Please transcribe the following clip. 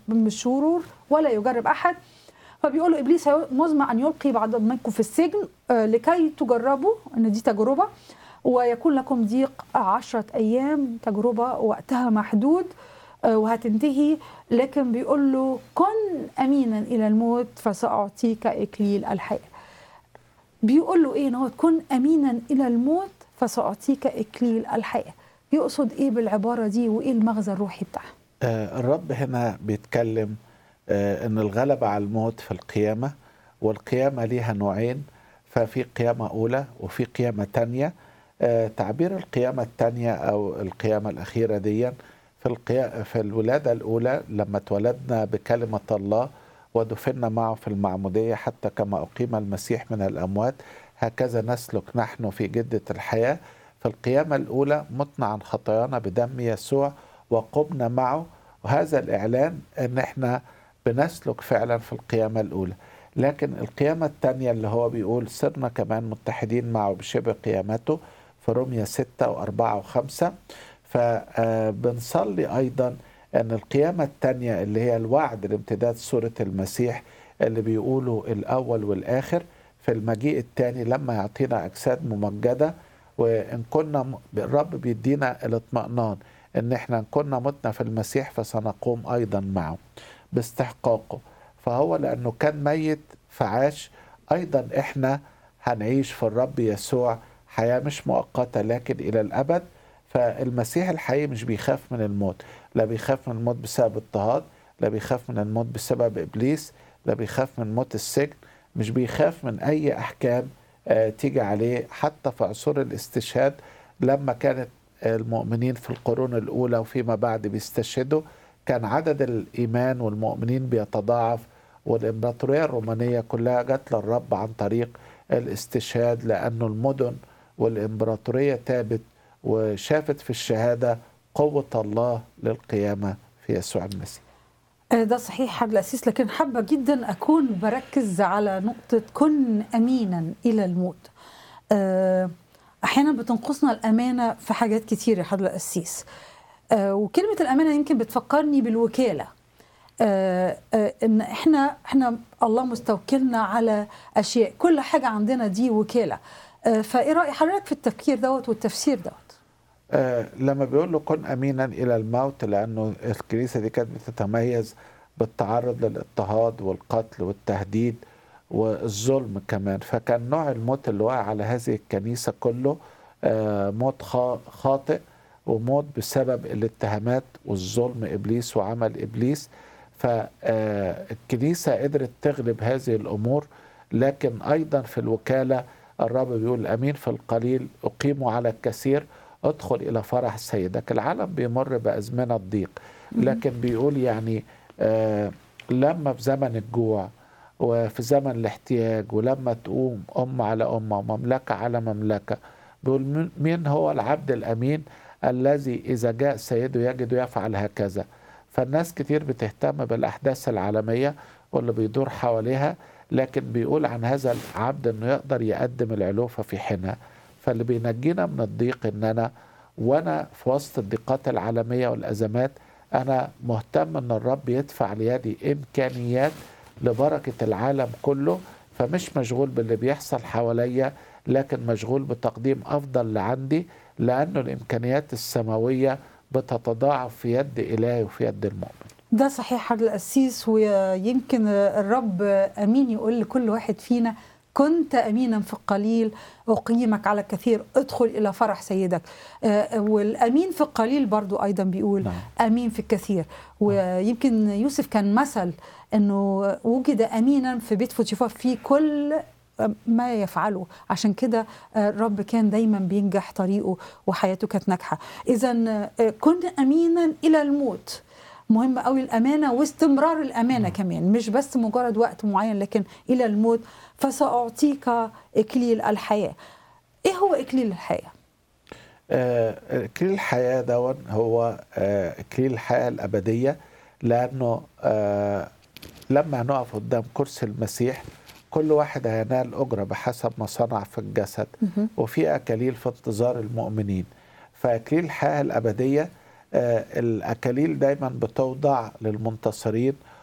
بالشرور ولا يجرب أحد. فبيقول له إبليس مزمع أن يلقي بعض منكم في السجن لكي تجربوا، أن دي تجربة، ويكون لكم ضيق 10 أيام، تجربة وقتها محدود وهتنتهي. لكن بيقول له كن أمينا إلى الموت فسأعطيك إكليل الحياة. بيقول له إيه؟ إنه كن أمينا إلى الموت فسأعطيك إكليل الحياة. يقصد إيه بالعبارة دي وإيه المغزى الروحي بتاعها؟ الرب هنا بيتكلم ان الغلبة على الموت في القيامة، والقيامة ليها نوعين، ففي قيامة أولى وفي قيامة تانية. تعبير القيامة التانية أو القيامة الأخيرة دي في الولادة الأولى لما اتولدنا بكلمة الله ودفنا معه في المعمودية حتى كما أقيم المسيح من الأموات هكذا نسلك نحن في جدة الحياة. في القيامة الأولى متنا عن خطايانا بدم يسوع وقمنا معه، وهذا الإعلان أن احنا بنسلك فعلا في القيامة الأولى. لكن القيامة الثانية اللي هو بيقول صرنا كمان متحدين معه بشبه قيامته في رومية 6 و4 و5. فبنصلي أيضا أن القيامة الثانية اللي هي الوعد لامتداد صورة المسيح اللي بيقولوا الأول والآخر في المجيء الثاني لما يعطينا أجساد ممجدة. وإن كنا الرب بيدينا الاطمئنان ان احنا كنا متنا في المسيح فسنقوم ايضا معه باستحقاقه، فهو لانه كان ميت فعاش، ايضا احنا هنعيش في الرب يسوع حياة مش مؤقتة لكن الى الابد. فالمسيح الحقيقي مش بيخاف من الموت، لا بيخاف من الموت بسبب اضطهاد، لا بيخاف من الموت بسبب ابليس، لا بيخاف من موت السجن، مش بيخاف من اي احكام تيجي عليه. حتى في عصور الاستشهاد لما كانت المؤمنين في القرون الأولى وفيما بعد بيستشهدوا كان عدد الإيمان والمؤمنين بيتضاعف، والإمبراطورية الرومانية كلها جت للرب عن طريق الاستشهاد، لأنه المدن والإمبراطورية تابت وشافت في الشهادة قوة الله للقيامة في يسوع المسيح. ده صحيح حضرة الأسيس، لكن حابة جدا أكون بركز على نقطة كن أمينا إلى الموت. أحيانا بتنقصنا الأمانة في حاجات كتير يا حضرة الأسيس، وكلمة الأمانة يمكن بتفكرني بالوكالة. إن إحنا الله مستوكلنا على أشياء، كل حاجة عندنا دي وكالة. فإيه رأي حضرتك في التفكير دوت والتفسير دوت؟ لما بيقول له كن أمينا إلى الموت، لأنه الكنيسة دي كانت بتتميز بالتعرض للاضطهاد والقتل والتهديد والظلم كمان، فكان نوع الموت اللي وقع على هذه الكنيسة كله موت خاطئ وموت بسبب الاتهامات والظلم إبليس وعمل إبليس. فالكنيسة قدرت تغلب هذه الأمور. لكن أيضا في الوكالة الرب بيقول أمين في القليل أقيمه على الكثير ادخل إلى فرح سيدك. العالم بيمر بأزمنة ضيق، لكن بيقول يعني لما في زمن الجوع وفي زمن الاحتياج ولما تقوم أمة على أمة ومملكة على مملكة، بيقول مين هو العبد الأمين الذي إذا جاء سيده يجد يفعل هكذا. فالناس كتير بتهتم بالأحداث العالمية واللي بيدور حواليها، لكن بيقول عن هذا العبد أنه يقدر يقدم العلوفة في حينها. فاللي بينجينا من الضيق أننا وأنا في وسط الضيقات العالمية والأزمات أنا مهتم أن الرب يدفع ليدي إمكانيات لبركة العالم كله، فمش مشغول باللي بيحصل حواليا لكن مشغول بتقديم أفضل لعندي، لأنه الإمكانيات السماوية بتتضاعف في يد إلهي وفي يد المؤمن. ده صحيح حضرة القسيس، ويمكن الرب أمين يقول لكل واحد فينا كنت أمينا في القليل أقيمك على الكثير ادخل إلى فرح سيدك. والأمين في القليل برضو أيضا بيقول نعم. أمين في الكثير. ويمكن يوسف كان مثل أنه وجد أمينا في بيت فوتيفار في كل ما يفعله، عشان كده الرب كان دايما بينجح طريقه وحياته كانت ناجحة. إذن كن أمينا إلى الموت. مهم قوي الأمانة واستمرار الأمانة كمان، مش بس مجرد وقت معين لكن إلى الموت فسأعطيك إكليل الحياة. إيه هو إكليل الحياة؟ إكليل الحياة دون هو إكليل الحياة الأبدية، لأنه لما نقف قدام كرسي المسيح كل واحد هينال أجرة بحسب ما صنع في الجسد، وفي أكاليل في انتظار المؤمنين. فإكليل الحياة الأبدية الأكاليل دايما بتوضع للمنتصرين